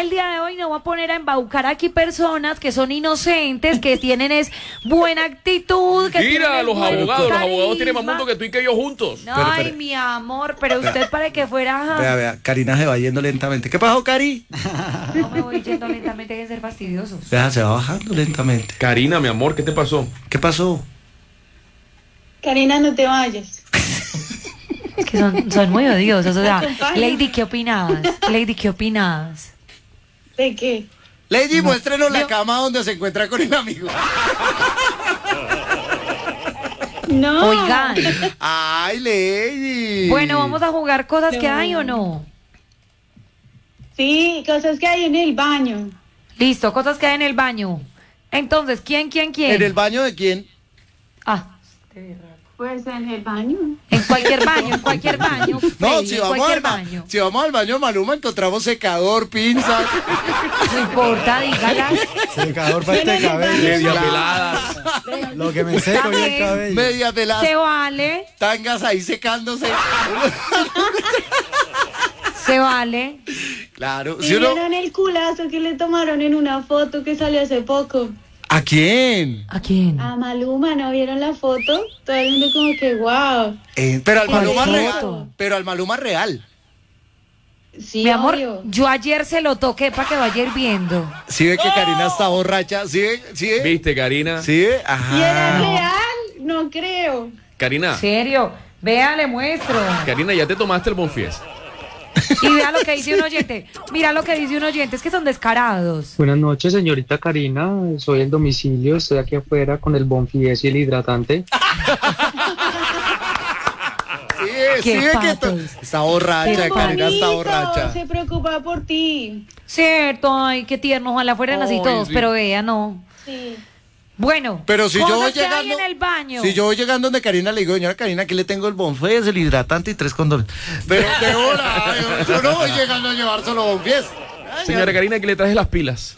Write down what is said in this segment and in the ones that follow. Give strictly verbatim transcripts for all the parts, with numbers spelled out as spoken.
el día de hoy no voy a poner a embaucar aquí personas que son inocentes, que tienen es buena actitud, que Mira, los abogados, carisma. los abogados tienen más mundo que tú y que yo juntos. No, Pero, ay, pero- mi amor, pero usted para que fuera... ajá. Vea, vea, Karina se va yendo lentamente. ¿Qué pasó, Cari? No me voy yendo lentamente, hay que ser fastidiosos. Vea, se va bajando lentamente. Karina, mi amor, ¿qué te pasó? ¿Qué pasó? Karina, no te vayas. Es que son, son muy odiosos, o sea, Acompaña. Lady, ¿qué opinas? Lady, ¿qué opinas? ¿De qué? Lady, muéstrenos la yo- cama donde se encuentra con el amigo. No. Oigan, Ay, Lady. bueno, vamos a jugar cosas que No. hay o no. Sí, cosas que hay en el baño. Listo, cosas que hay en el baño. Entonces, ¿quién, quién, quién? ¿En el baño de quién? Ah, Pues en el baño. en cualquier baño, en cualquier baño. No, Freddy, si en vamos, cualquier al ba- baño. si vamos al baño de Maluma encontramos secador, pinzas. No importa, dígala. Secador para este Bueno, cabello. Media la- pelada. Lo que me seco yo el También. cabello. Media de las Se vale, tangas ahí secándose. se vale. Claro. ¿Y ¿Sí o no? vieron el culazo que le tomaron en una foto que salió hace poco? ¿A quién? ¿A quién? A Maluma, ¿no vieron la foto? Todo el mundo como que, wow. Eh, pero al ¿Cuál Maluma foto? real. Pero al Maluma real. Sí, Mi amor, obvio. yo ayer se lo toqué para que vaya hirviendo. ¿Sí ve que Karina está borracha? ¿Sí ve? ¿Sí ve? ¿Viste, Karina? ¿Sí ve? ¿Y era Ajá. real? No creo. Karina, ¿En serio? Vea, le muestro. Karina, ya te tomaste el Bonfies. Y vea lo que dice un oyente. Mira lo que dice un oyente, es que son descarados. Buenas noches, señorita Karina. Soy el domicilio, estoy aquí afuera con el Bonfies y el hidratante. Sí, Qué sí ve que patos. to- está borracha, Qué Karina está Bonito, borracha. se preocupa por ti. Cierto, ay, qué tierno, ojalá fueran así Ay, todos, sí. pero vea, no. Sí. Bueno, Pero si yo cosas voy que hay llegando, en el baño. si yo voy llegando donde Karina le digo, señora Karina, aquí le tengo el Bonfés, el hidratante y tres condones. Pero de hora, yo, yo no voy llegando a llevar solo Bonfés. Señora Karina, que le traje las pilas.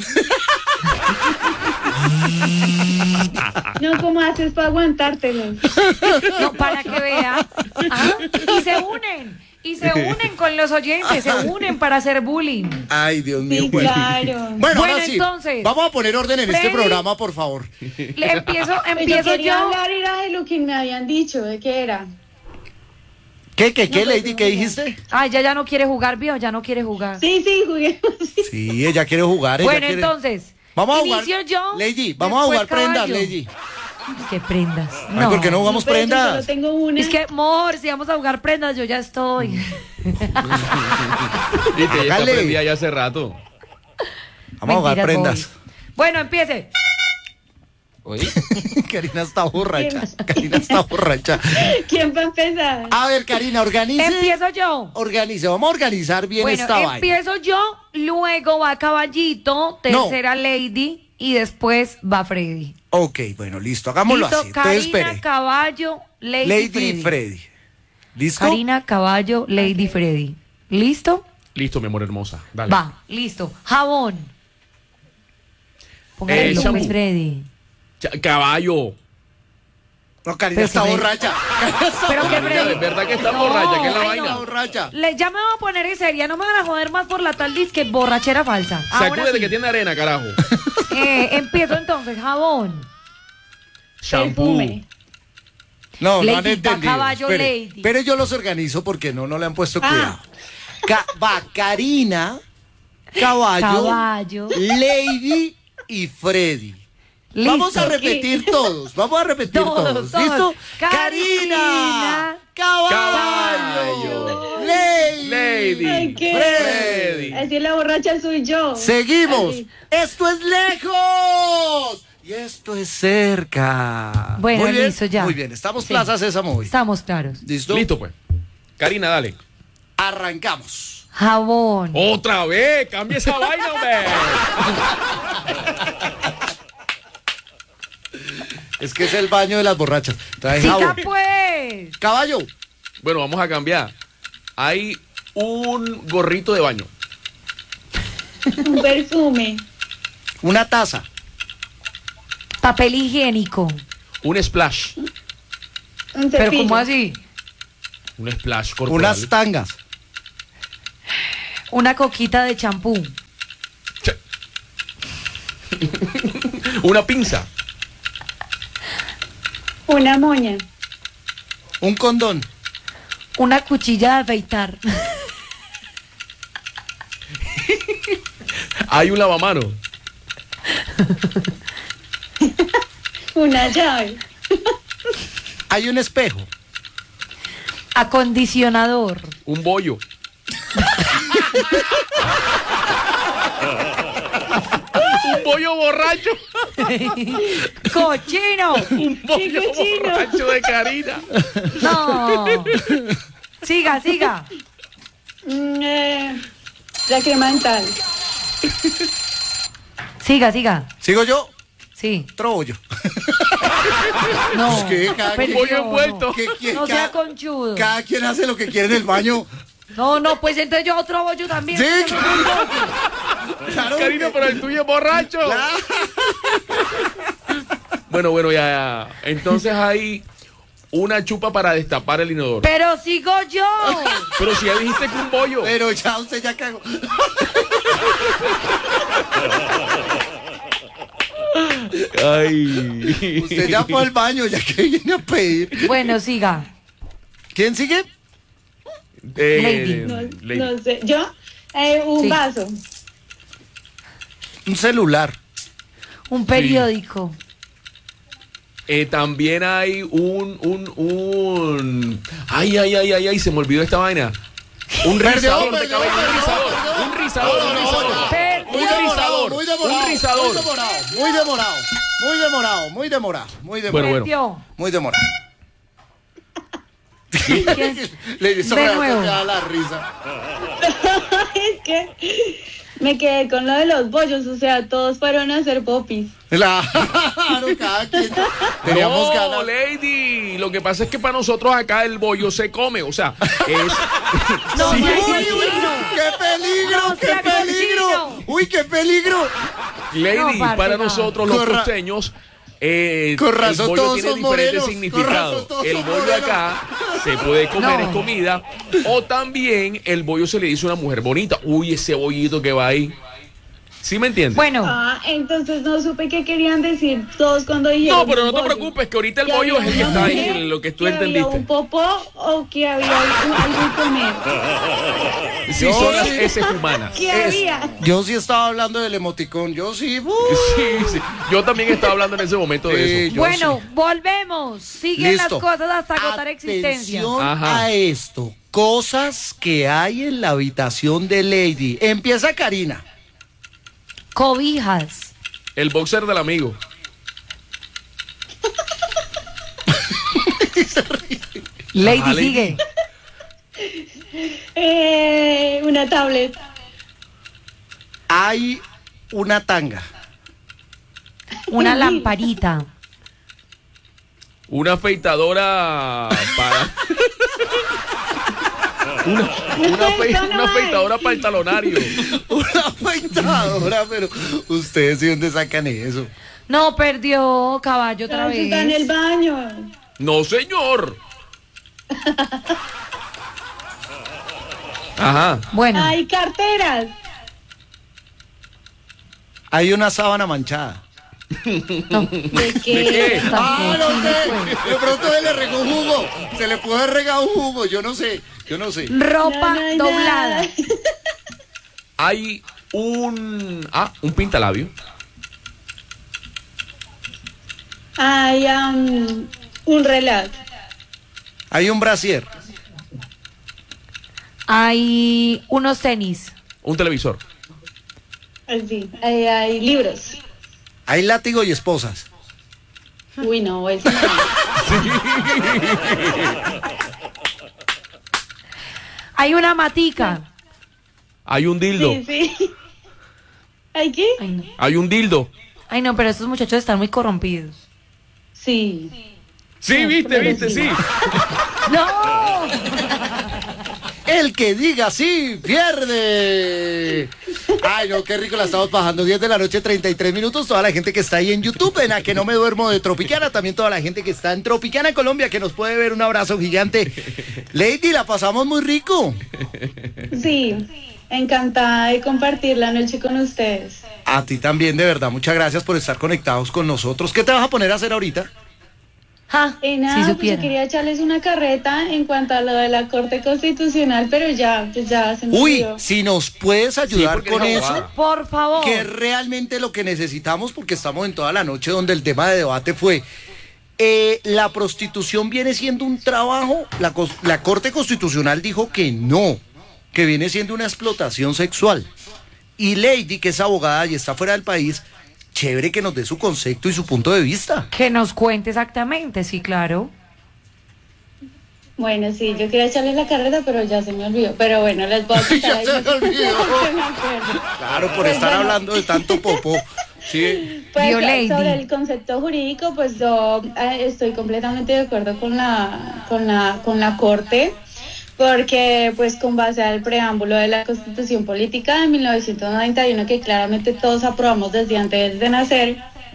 No, ¿cómo haces para aguantártelo? No, para que vea. Ah, y se unen, y se unen con los oyentes, se unen para hacer bullying. Ay, Dios mío. Sí, bueno. claro. Bueno, ahora Bueno, sí. entonces, Vamos a poner orden en este Freddy. programa, por favor. Le empiezo, Pues yo empiezo quería yo. hablar era de lo que me habían dicho, ¿de qué era? ¿Qué, qué, qué, No, pues, Lady? no, ¿Qué no. dijiste? Ay, ya ya no quiere jugar, vio, ya no quiere jugar. Sí, sí, juguemos. Sí, ella quiere jugar. ella Bueno, quiere- entonces, Vamos a jugar. inicio yo. Lady, vamos a después jugar prendas, caballo. Lady. ¿Qué prendas? Ay, ¿por qué no jugamos Pero yo solo prendas? tengo una. Es que, amor, si vamos a jugar prendas, yo ya estoy. Viste, ya está Hágale. prendida ya hace rato. Vamos a jugar Mentiras, prendas. boys. Bueno, empiece. Oye, Karina está borracha. Karina está borracha. ¿Quién va a empezar? A ver, Karina, organice. Empiezo yo. Organice, vamos a organizar bien Bueno, esta vaina. empiezo yo, luego va Caballito, tercera Lady y después va Freddy. Ok, bueno, listo, hagámoslo Listo, así. Entonces, Karina, espere. Caballo, Lady, Lady Freddy. y Freddy. ¿Listo? Karina, Caballo, Lady, Freddy. ¿Listo? listo, mi amor hermosa. Dale. Va, listo. Jabón. Póngale Eh, el shampoo. nombre, Freddy. Cha- Caballo. No, Karina Pero está que me- borracha. Karina está Pero que Karina, Freddy. de verdad que está No, borracha, que es la ay, vaina. no. borracha. Le, ya me voy a poner en seria, no me van a joder más por la tal disque borrachera falsa. Ahora Sacúdete sí. que tiene arena, carajo. Eh, empiezo entonces, jabón. Shampoo. Perfume. No, no Lady, han va entendido. caballo, Espere, Lady. Pero yo los organizo porque no, no le han puesto Ah. cuidado. Ca- va Karina, Caballo, Caballo. Lady y Freddy. Listo. Vamos a repetir todos, vamos a repetir Todos, todos. todos. ¿Listo? Karina, Caballo, Lady, Lady. Ay, ¿qué? Freddy. Así la borracha soy yo. Seguimos. Ay. Esto es lejos y esto es cerca. Bueno, Muy bien, listo, ya. Muy bien, estamos Sí. Plaza Sésamo hoy. Estamos claros. ¿Listo? Listo, pues. Karina, dale. Arrancamos. Jabón. Otra vez, cambia esa vaina, hombre. Es que es el baño de las borrachas. Trae Siga jabón. pues. Caballo, Bueno, vamos a cambiar. Hay un gorrito de baño. Un perfume. una taza, Papel higiénico. Un splash. Un Pero cepillo. ¿cómo así? Un splash corporal. unas tangas, Una coquita de champú. Una pinza. Una moña. Un condón. Una cuchilla de afeitar. Hay un lavamano. Una llave. Hay un espejo. Acondicionador. Un bollo. Un bollo borracho. Cochino. Un bollo cochino. borracho de Karina. No. Siga, siga. Mm, eh, la crema dental. Siga, siga. ¿Sigo yo? Sí. Trollo. No. ¿Qué? Cada perdió, Bollo no. envuelto. ¿Qué quiere? No sea cada, conchudo. cada quien hace lo que quiere en el baño. No, no, pues entonces yo otro bollo también. Sí, Yo no soy bollo. Claro Karina, que- pero el tuyo es borracho. Claro. Bueno, bueno, ya, ya. Entonces hay una chupa para destapar el inodoro. Pero sigo yo. Pero si ya dijiste que un bollo. Pero ya usted ya cagó. Ay. Usted ya fue al baño, ya que viene a pedir. Bueno, siga. ¿Quién sigue? Eh, Lady. No, Lady. no sé. ¿Yo? Eh, un Sí. vaso. Un celular. Un periódico. Eh, también hay un, un, un. Ay, ay, ay, ay, ay, se me olvidó esta vaina. Un Perdió, rizador de perdió, cabello, un perdió, rizador, perdió. un rizador, un rizador. Perdió. Muy Un demorado, rizador, muy demorado, un rizador. muy demorado, muy demorado, muy demorado, muy demorado, muy demorado, Bueno, bueno. Perdió. muy demorado. ¿Quién? Le hizo De rato nuevo. que da la risa. Es que me quedé con lo de los bollos, o sea, todos fueron a hacer popis. Claro, cada quien. Teníamos No, ganas. Lady, lo que pasa es que para nosotros acá el bollo se come, o sea, es... No, Sí. sea ¡Uy, uy! cochino. ¡Qué peligro! No ¡Qué sea peligro! cochino. ¡Uy, qué peligro! Lady, No, parce, para no. nosotros los Con ra- costeños, eh, Con razón el bollo todos tiene son diferentes morenos, con significados. razón todos El son bollo morenos. acá se puede comer, No. es comida, o también el bollo se le dice a una mujer bonita. Uy, ese bollito que va ahí. ¿Sí me entiendes? Bueno, Ah, entonces no supe qué querían decir todos cuando dijeron. No, pero no te bollo. preocupes, que ahorita el ¿Que bollo es había el que una está ahí, mujer, lo que tú que había entendiste. un popó o que había algo algo que comer? Sí, Yo son las sí. heces humanas. ¿Qué Es- había? Yo sí estaba hablando del emoticón, yo sí. uh, Sí, sí. Yo también estaba hablando en ese momento de Sí, eso. yo bueno, sí. volvemos. Siguen Listo. las cosas hasta agotar existencia. Atención Ajá. a esto. Cosas que hay en la habitación de Lady. Empieza Karina. Cobijas. El boxer del amigo. Lady, Ajá, Lady. sigue. Eh, una tablet. Hay una tanga. Una lamparita. Una afeitadora para. Una, una, afe- Eso no una hay. afeitadora para el talonario. Una afeitadora, pero ustedes de dónde sacan eso. No, perdió caballo otra Eso vez. está en el baño. No, señor. Ajá. Bueno, Hay carteras. Hay una sábana manchada. ¿De qué? qué? Ah, no sé. De pronto se le regó un jugo. Se le puede regar un jugo. Yo no sé. Yo no sé. ropa No, no hay doblada. nada. Hay un. Ah, un pintalabio. Hay um, un reloj. Hay un brasier. Hay unos tenis. Un televisor. Así. Hay, hay libros. Hay látigo y esposas. Uy, no, eso no. Hay una matica. Hay un dildo. Sí, sí. ¿Hay qué? Ay, no. Hay un dildo. Ay, no, pero estos muchachos están muy corrompidos. Sí. Sí, viste, pero viste, sí. sí. ¡No! El que diga sí, pierde. Ay, no, qué rico la estamos bajando. diez de la noche, treinta y tres minutos. Toda la gente que está ahí en YouTube, en A Que No Me Duermo de Tropicana. También toda la gente que está en Tropicana, Colombia, que nos puede ver. Un abrazo gigante. Lady, la pasamos muy rico. Sí. encantada de compartir la noche con ustedes. A ti también, de verdad, muchas gracias por estar conectados con nosotros. ¿Qué te vas a poner a hacer ahorita? Ja, Y nada, si pues yo supiera. quería echarles una carreta en cuanto a lo de la Corte Constitucional, pero ya, pues ya se me Uy, olvidó. si nos puedes ayudar porque con eres eso, abogada. Por favor. que es realmente lo que necesitamos, porque estamos en toda la noche donde el tema de debate fue, eh, la prostitución viene siendo un trabajo, la, cos- la Corte Constitucional dijo que no, que viene siendo una explotación sexual. Y Lady, que es abogada y está fuera del país, chévere que nos dé su concepto y su punto de vista. Que nos cuente exactamente, sí, claro. Bueno, sí, yo quería echarles la carreta, pero ya se me olvidó. Pero bueno, les voy a contar Ya ahí se lo me que- olvidó. lo que me acuerdo. Claro, por Pues estar bueno. hablando de tanto popó. Sí. Pues Vio Lady. sobre el concepto jurídico, pues yo eh, estoy completamente de acuerdo con la, con la, con la Corte, porque pues con base al preámbulo de la Constitución Política de mil novecientos noventa y uno, que claramente todos aprobamos desde antes de nacer,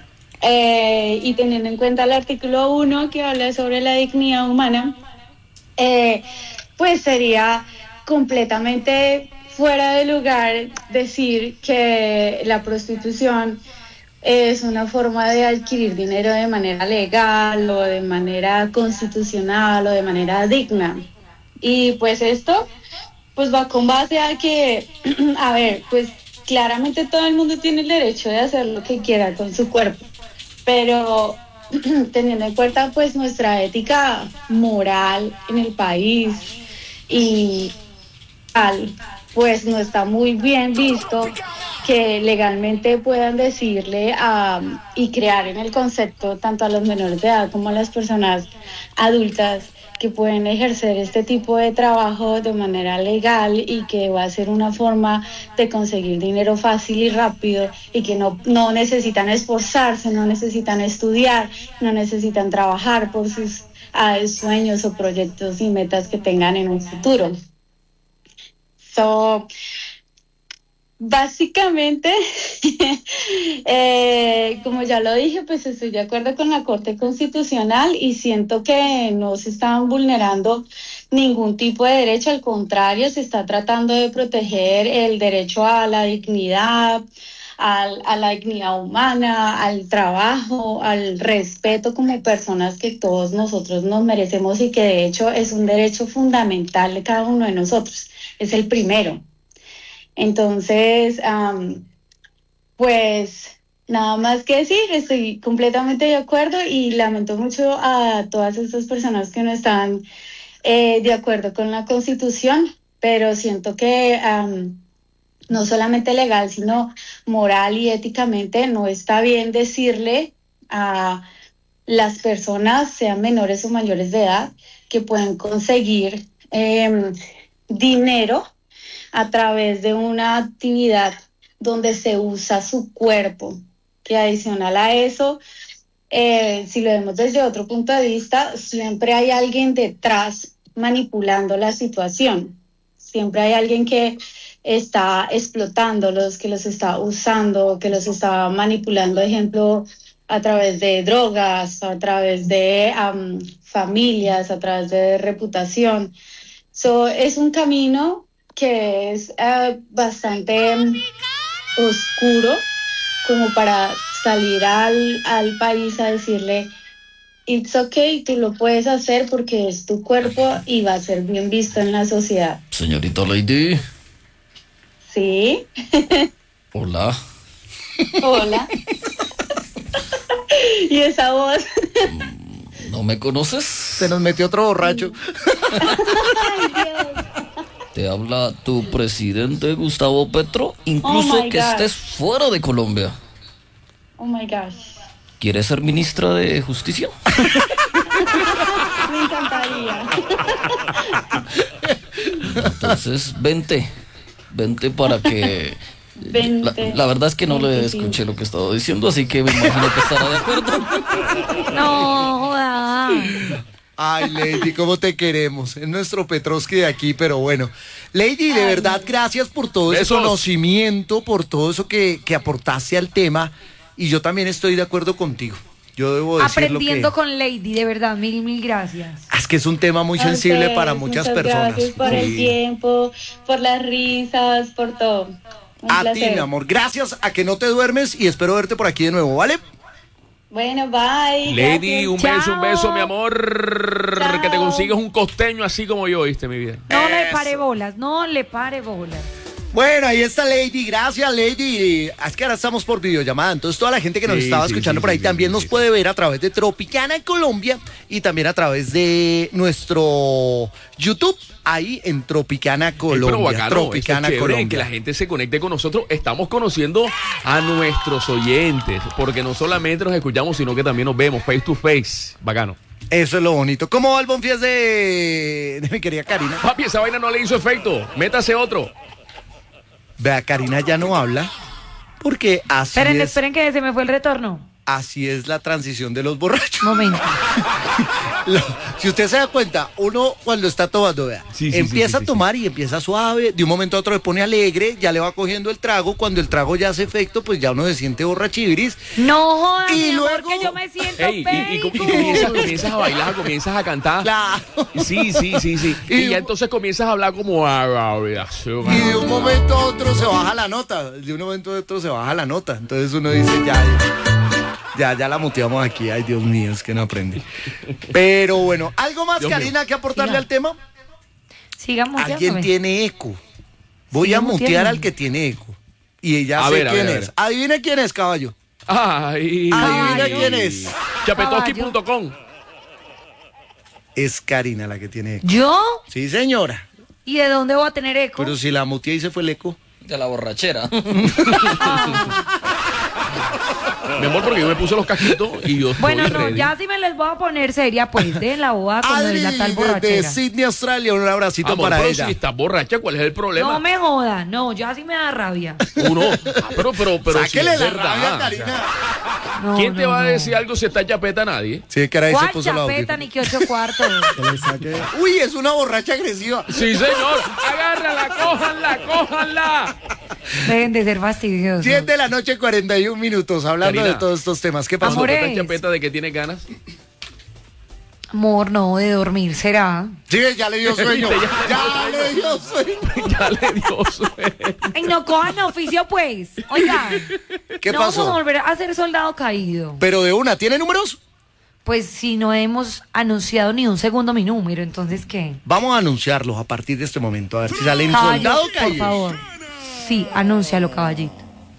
eh, y teniendo en cuenta el artículo uno que habla sobre la dignidad humana, eh, pues sería completamente fuera de lugar decir que la prostitución es una forma de adquirir dinero de manera legal o de manera constitucional o de manera digna. Y pues esto pues va con base a que, a ver, pues claramente todo el mundo tiene el derecho de hacer lo que quiera con su cuerpo, pero teniendo en cuenta pues nuestra ética moral en el país y tal, pues no está muy bien visto que legalmente puedan decirle a, y crear en el concepto tanto a los menores de edad como a las personas adultas que pueden ejercer este tipo de trabajo de manera legal y que va a ser una forma de conseguir dinero fácil y rápido y que no, no necesitan esforzarse, no necesitan estudiar, no necesitan trabajar por sus ah, sueños o proyectos y metas que tengan en un futuro. So, básicamente, eh, como ya lo dije, pues estoy de acuerdo con la Corte Constitucional y siento que no se están vulnerando ningún tipo de derecho, al contrario, se está tratando de proteger el derecho a la dignidad, al, a la dignidad humana, al trabajo, al respeto como personas que todos nosotros nos merecemos y que de hecho es un derecho fundamental de cada uno de nosotros, es el primero. Entonces, um, pues nada más que decir, estoy completamente de acuerdo y lamento mucho a todas estas personas que no están eh, de acuerdo con la Constitución, pero siento que um, no solamente legal, sino moral y éticamente no está bien decirle a las personas, sean menores o mayores de edad, que pueden conseguir eh, dinero a través de una actividad donde se usa su cuerpo, que adicional a eso, eh, si lo vemos desde otro punto de vista, siempre hay alguien detrás manipulando la situación, siempre hay alguien que está explotándolos, que los está usando, que los está manipulando, ejemplo, a través de drogas, a través de um, familias, a través de reputación. So, es un camino que es uh, bastante um, oscuro como para salir al, al país a decirle it's okay, tú lo puedes hacer porque es tu cuerpo y va a ser bien visto en la sociedad. Señorita Lady. Sí. Hola. Hola. Y esa voz. ¿No me conoces? Se nos metió otro borracho. Ay, Dios. Te habla tu presidente Gustavo Petro, incluso Oh my que God. estés fuera de Colombia. Oh my gosh. ¿Quieres ser ministra de Justicia? Me encantaría. Entonces, vente. Vente para que... Vente. La, la verdad es que no le veinticinco. escuché lo que estaba diciendo, así que me imagino que estará de acuerdo. No, joda. Ay, Lady, cómo te queremos. Es nuestro Petrovsky de aquí, pero bueno. Lady, de Ay, verdad, gracias por todo ese Besos. conocimiento, por todo eso que, que aportaste al tema. Y yo también estoy de acuerdo contigo. Yo debo decir lo que... Aprendiendo con Lady, de verdad, mil, mil gracias. Así Es que es un tema muy A sensible ustedes, para muchas, muchas personas. Gracias por el Sí. tiempo, por las risas, por todo. Un A placer. ti, mi amor. Gracias a que no te duermes y espero verte por aquí de nuevo, ¿vale? Bueno, bye. Lady, gracias. un beso, un Chao. beso, mi amor. Chao. Que te consigues un costeño así como yo, ¿viste, mi vida? No le Eso. pare bolas, no le pare bolas. Bueno, ahí está Lady, gracias Lady. Es que ahora estamos por videollamada, entonces toda la gente que nos Sí, estaba sí, escuchando sí, por ahí sí, también sí, nos sí. puede ver a través de Tropicana en Colombia y también a través de nuestro YouTube, ahí en Tropicana Ey, Colombia. pero bacano, Tropicana esto es chévere, Colombia. que la gente se conecte con nosotros. Estamos conociendo a nuestros oyentes, porque no solamente nos escuchamos, sino que también nos vemos face to face. Bacano. Eso es lo bonito. ¿Cómo va el Bonfies de... de mi querida Karina? Papi, esa vaina no le hizo efecto. Métase otro. Vea, Karina ya no habla porque así Esperen, es, esperen que se me fue el retorno. así es la transición de los borrachos. Momento. Lo- si usted se da cuenta, uno cuando está tomando, vea, Sí, sí, empieza sí, sí, a tomar y empieza suave, de un momento a otro se pone alegre, ya le va cogiendo el trago, cuando el trago ya hace efecto, pues ya uno se siente borrachibris. No jodas, Y mi amor, luego- que yo me siento Ey, y, y- y com- y comienzas, comienzas a bailar, comienzas a cantar. Claro. Sí, sí, sí, sí. Y- Y ya entonces comienzas a hablar como... Y de un momento a otro se baja la nota, de un momento a otro se baja la nota. Entonces uno dice, ya, ya, ya la muteamos aquí. Ay, Dios mío, es que no aprendí. Pero bueno, ¿algo más, Dios Karina, mío. que aportarle Siga. al tema? Sigan Alguien muteándome. tiene eco. Voy Siga a mutear muteándome. al que tiene eco. Y ella A sé ver, a quién ver, a es. ver. Adivine quién es, caballo. Ay, Adivina ay. quién es. Chapetoski punto com. Es Karina la que tiene eco. ¿Yo? Sí, señora. ¿Y de dónde voy a tener eco? Pero si la muteé y se fue el eco. De la borrachera. Mi amor, porque yo me puse los casquitos y yo estoy Bueno, no, ready. ya si me les voy a poner seria, pues de la boda con lo de Adri, la tal desde borrachera. Sydney, Australia, un abracito Amor, para pero ella. si estás borracha, ¿cuál es el problema? No me joda, no, ya sí me da rabia. Uno. Ah, pero, pero, pero si Sáquele es la verdad, rabia, o sea, Karina. No, ¿quién te no, va a no. decir algo si está chapeta? Nadie. Sí, que era ahí se ¿Cuál puso la chapeta boquita. ni que ocho cuartos? Que le saque. Uy, es una borracha agresiva. Sí, señor. Agárrala, cójanla, cójanla. Deben de ser fastidiosos. siete de la noche, cuarenta y un minutos, hablando Karina. de todos estos temas. ¿Qué pasó? Amor, ¿Estás es- chapeta de que tiene ganas? Amor, no, de dormir será. Sí, ya le dio sueño. Viste, ya ya- le dio sueño. Ya le dio sueño. Ay, no cojan oficio, pues. Oiga, ¿Qué no vamos a pasó? volver a ser soldado caído. Pero de una, ¿tiene números? Pues si no hemos anunciado ni un segundo mi número, entonces ¿qué? Vamos a anunciarlos a partir de este momento, a ver si salen Caballo, soldados por caídos. favor. Sí, anúncialo, caballito.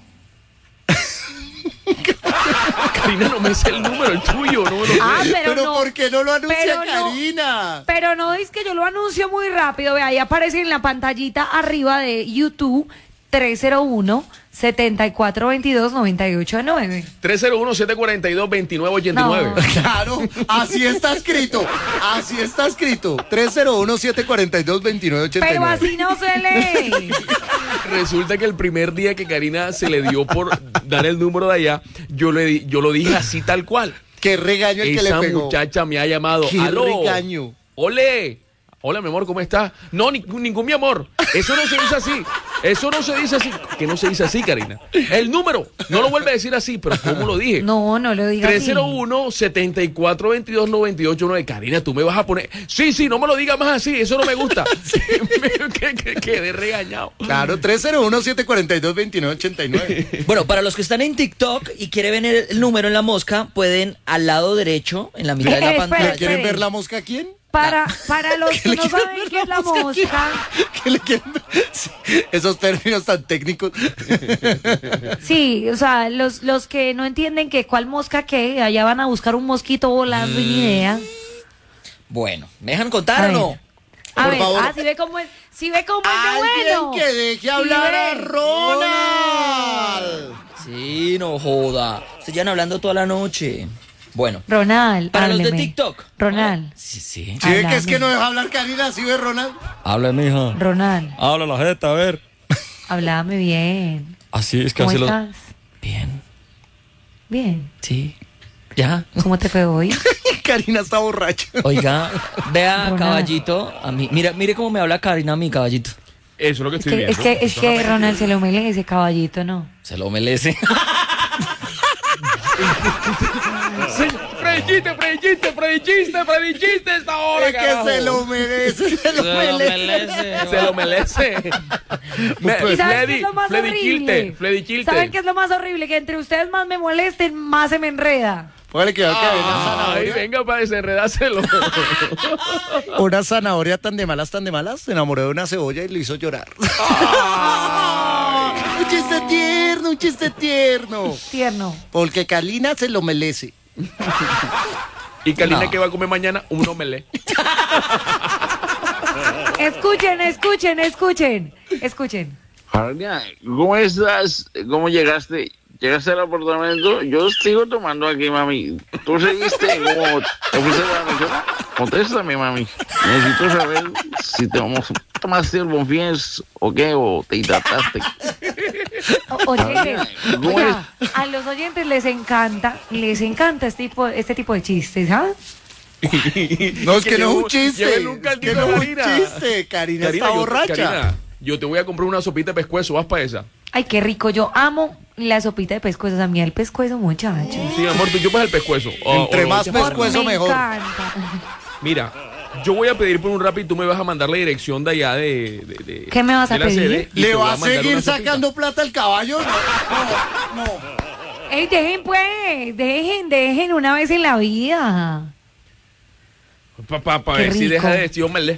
Karina, no me sé el número, el tuyo, no me lo sé. Ah, pero, Pero, no. ¿por qué no lo anuncia pero no. Karina? Pero no es que yo lo anuncio muy rápido. Vea, ahí aparece en la pantallita arriba de YouTube tres cero uno, siete cuatro dos dos, nueve ocho nueve. tres cero uno, siete cuatro dos, dos nueve ocho nueve. No. Claro, así está escrito. Así está escrito. tres cero uno, siete cuatro dos, dos nueve ocho nueve. Pero así no se lee. Resulta que el primer día que Karina se le dio por dar el número de allá, yo, le di- yo lo dije así tal cual. Qué regaño el que Esa le pegó. muchacha me ha llamado. Qué ¡Aló! regaño. ¡Ole! Hola, mi amor, ¿cómo estás? No, ningún, ningún mi amor. Eso no se dice así. Eso no se dice así. Que no se dice así, Karina. El número. No lo vuelve a decir así, pero ¿cómo lo dije? No, no lo digas tres así. cero uno, siete cuatro dos dos, nueve ocho nueve. Karina, tú me vas a poner. Sí, sí, no me lo digas más así. Eso no me gusta. que, que, quedé regañado. Claro, tres cero uno, siete cuatro dos, dos nueve ocho nueve. Bueno, para los que están en TikTok y quieren ver el número en la mosca, pueden al lado derecho, en la mitad de la Espera, pantalla. espera. ¿Quieren ver la mosca a quién? Para, para los que no saben qué es la mosca, ¿Qué le quieren ver? Sí, esos términos tan técnicos. sí, o sea, los, los que no entienden que cuál mosca qué, allá van a buscar un mosquito volando y ni idea. Bueno, ¿me dejan contar A o ver. no? A Por ver, favor. ah, si ve cómo es, si ve cómo es de Alguien bueno. que deje Sí hablar a ve. Ronald. Sí, no joda. Se llevan hablando toda la noche. Bueno, Ronald, para los de hábleme. TikTok. Ronald, Sí, sí. ¿Sí ve que es Háblame. que no deja hablar Karina? ¿Sí ve, Ronald? Habla, mija. Ronald, Habla la jeta, a ver. háblame bien. Así es que ¿Cómo así lo. estás? Bien, Bien. sí. Ya. ¿Cómo te fue hoy? Karina está borracha. Oiga, vea, Ronald. caballito. A mí, mira, mire cómo me habla Karina a mi caballito. Eso es lo que Es estoy que, viendo. es que, es que Ronald se lo merece, caballito, ¿no? Se lo merece. Señor, Freddy Chiste, Freddy Chiste, Freddy Chiste, Freddy Chiste esta hora, Es que carajo. se lo merece, se lo Se lo merece. merece. Se lo merece. Me- ¿Y saben qué Freddy, es lo más Freddy horrible? Chilte, Freddy Chilte. ¿Saben qué es lo más horrible? Que entre ustedes más me molesten, más se me enreda. Póngale que va a caer una Ay, zanahoria. venga para desenredárselo. Una zanahoria tan de malas, tan de malas, se enamoró de una cebolla y lo hizo llorar. Un chiste tierno, un chiste tierno. Tierno. Porque Kalina se lo merece. ¿Y Kalina No. qué va a comer mañana? Un omelé. Escuchen, escuchen, escuchen. Escuchen. Karina, ¿cómo estás? ¿Cómo llegaste? ¿Llegaste al apartamento? Yo sigo tomando aquí, mami. ¿Tú seguiste? ¿Cómo te fuiste a la mesona? Contéstame, mami. Necesito saber si te vamos, tomaste el Bonfies o qué, o te hidrataste. O- Oyentes, ¿Cómo oiga, a los oyentes les encanta, les encanta este tipo, este tipo de chistes, ¿ah? No, es que, Que no es un llevo- chiste. llévenle un Es que caldito no a es un Karina. chiste. Karina, está yo, borracha. Karina, yo te voy a comprar una sopita de pescuezo, ¿vas para esa? Ay, qué rico, yo amo la sopita de pescuezos, a mí el pescuezo, muchachos. Sí, amor, tú chupas el pescuezo. O- Entre o lo más echas por- pescuezo, me mejor. encanta. Mira, yo voy a pedir por un rap y tú me vas a mandar la dirección de allá de... de- de- ¿Qué me vas a de la pedir? sede y ¿Le te voy va a mandar seguir una sopita. sacando plata al caballo? No, no, no. Ey, dejen pues, dejen, dejen una vez en la vida. Pa, pa, pa Qué ver si rico. deja de decir omelé.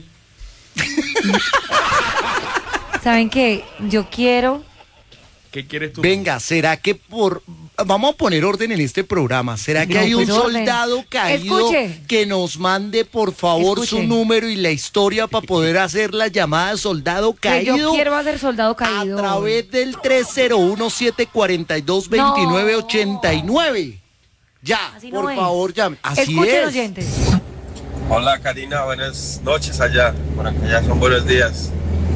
¿Saben qué? Yo quiero... ¿Qué quieres tú? Venga, ¿será que por... Vamos a poner orden en este programa. ¿Será que No, hay un pues, orden. soldado caído Escuche. que nos mande, por favor, Escuche. su número y la historia para poder hacer la llamada de soldado Que caído? yo quiero hacer soldado A caído. través del tres cero uno, siete cuatro dos, dos nueve ocho nueve. Ya, Así no por es. favor, llame. Así Escuchen, es. oyentes. Hola Karina, buenas noches allá. Por acá ya son buenos días.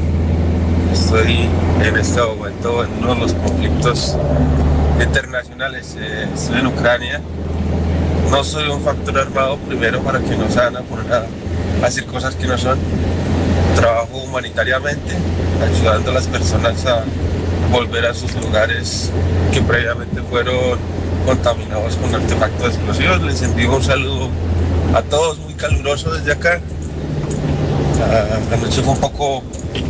Estoy en este momento en uno de los conflictos internacionales. Eh, estoy en Ucrania. No soy un factor armado, primero, para que no se van a poner a hacer cosas que no son. Trabajo humanitariamente, ayudando a las personas a volver a sus lugares que previamente fueron contaminados con artefactos explosivos. Les envío un saludo a todos, muy caluroso desde acá. La, la noche fue un poco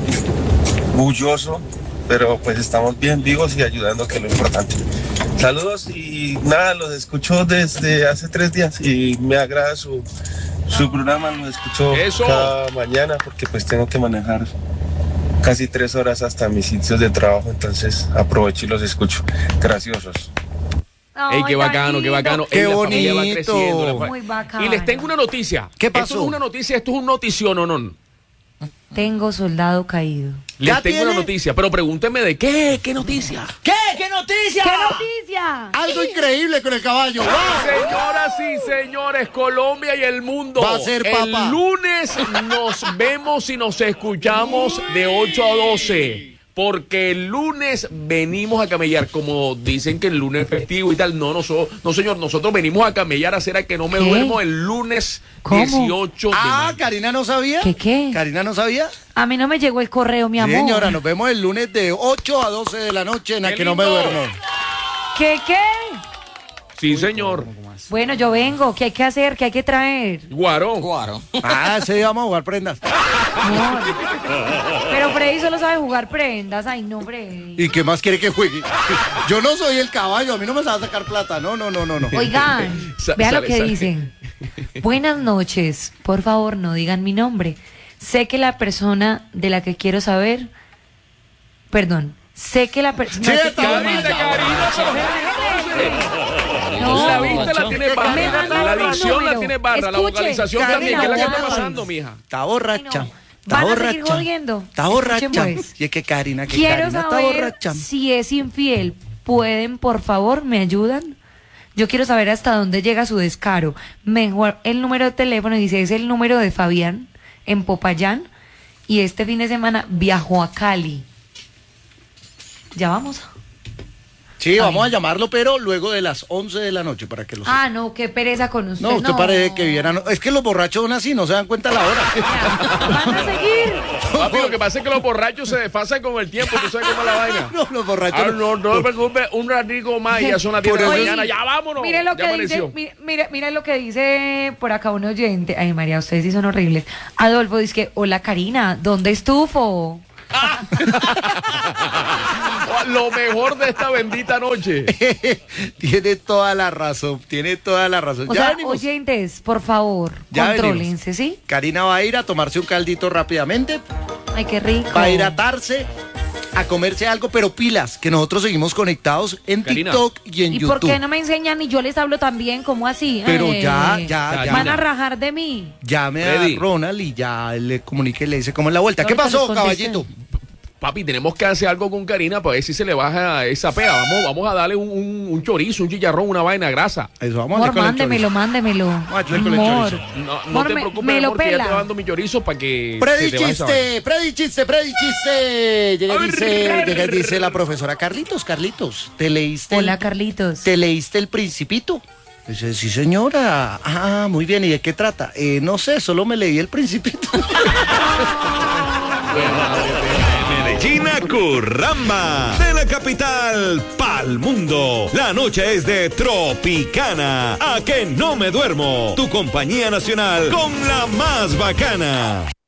bulloso, pero pues estamos bien vivos y ayudando, que es lo importante. Saludos y nada, los escucho desde hace tres días y me agrada su, su programa, lo escucho Eso. cada mañana porque pues tengo que manejar casi tres horas hasta mis sitios de trabajo, entonces aprovecho y los escucho. Graciosos. Ey, qué Ay, bacano, tan qué bacano. lindo. Qué Ey, la familia va bonito. creciendo, la fa- Muy bacano. Y les tengo una noticia. ¿Qué Esto pasó? no es una noticia, esto es un notición, ¿o no? Tengo soldado caído. Les ¿Ya tengo tiene? una noticia, pero pregúnteme de qué, qué noticia. ¿Qué? ¿Qué noticia? ¡Qué noticia! Algo increíble con el caballo. ¡Wow! Señoras y señores, Colombia y el mundo. Va a ser el papa. lunes nos vemos y nos escuchamos de ocho a doce. Porque el lunes venimos a camellar, como dicen que el lunes es festivo y tal. No, no, so- no señor, nosotros venimos a camellar a hacer a que no me ¿Qué? duermo el lunes ¿Cómo? dieciocho de Ah, mayo. Karina no sabía. ¿Qué qué? Karina no sabía. A mí no me llegó el correo, mi amor. Señora, nos vemos el lunes de ocho a doce de la noche en la ¡Qué que no me lindo! duermo. ¿Qué qué? Sí, señor. Bueno, yo vengo. ¿Qué hay que hacer? ¿Qué hay que traer? Guarón. Claro. Ah, sí, vamos a jugar prendas. Amor. Pero Freddy solo sabe jugar prendas. Ay, no, Freddy. ¿Y qué más quiere que juegue? Yo no soy el caballo, a mí no me sabe sacar plata. No, no, no, no, no. Oigan, Sa- vea lo sale, que sale. dicen. Buenas noches. Por favor, no digan mi nombre. Sé que la persona de la que quiero saber... Perdón. Sé que la persona... Sí, no, es que está quiero bien, más. Karina, pero No. la vista la tiene Me barra, mandaron la un dicción la número. tiene barra, la Escuche, vocalización Karina, también. ¿Qué es la que está aguanta. pasando, mija? Está borracha. Ay, no. Está ¿Van a borracha. seguir jodiendo? Está borracha. Escuchen, pues. Y es que Karina, que Quiero Karina está saber borracha. si es infiel. ¿Pueden, por favor, me ayudan? Yo quiero saber hasta dónde llega su descaro. Mejor el número de teléfono, dice, es el número de Fabián en Popayán. Y este fin de semana viajó a Cali. Ya vamos. Sí, vamos a llamarlo, pero luego de las once de la noche para que lo sepa. Ah, no, qué pereza con usted. No, usted parece que viera. no- Es que los borrachos son así, no se dan cuenta a la hora. Ya, van a seguir Papi, lo que pasa es que los borrachos se desfasan con el tiempo, tú sabes cómo es la vaina. No, los borrachos. Ah, no, no te preocupes, un ratico más y ya son las diez de la Por eso- mañana, ya vámonos. Mire lo ya que amaneció. dice, mire, mire, mire lo que dice por acá un oyente. Ay, María, ustedes sí son horribles. Adolfo dice que, hola Karina, ¿dónde estufo? Lo mejor de esta bendita noche. Tiene toda la razón, tiene toda la razón. O Ya sea, venimos. oyentes, por favor, Ya contrólense, ¿sí? Karina va a ir a tomarse un caldito rápidamente, Ay, qué rico. va a ir a atarse, a comerse algo, pero pilas, que nosotros seguimos conectados en Karina. TikTok y en ¿Y YouTube. por qué no me enseñan y yo les hablo también? ¿Cómo así? Pero Eh, ya, ya, ya. Van a rajar de mí. Llame Freddy. a Ronald y ya le comunique y le dice cómo es la vuelta. ¿Qué Ahorita pasó, les contesté. caballito? Papi, tenemos que hacer algo con Karina para ver si se le baja esa pea. Vamos, vamos a darle un, un, un chorizo, un chicharrón, una vaina de grasa. Eso, vamos a Amor, hacer con el mándemelo, chorizo. mándemelo. Vamos a hacerle con el Amor. chorizo. No, no Amor, te me- preocupes, me lo amor, que ya te pela. mando mi chorizo para que Freddy se te vaya esa vaina. chiste, Freddy chiste, Freddy chiste. Llega y Ay, dice, ay, llega y ay. dice la profesora, Carlitos, Carlitos, ¿te leíste, Hola, el, Carlitos. ¿te leíste El Principito? Dice, sí señora. Ah, muy bien, ¿y de qué trata? Eh, no sé, solo me leí El Principito. Medellín a Curramba, de la capital pa'l mundo. La noche es de Tropicana. A que no me duermo. Tu compañía nacional con la más bacana.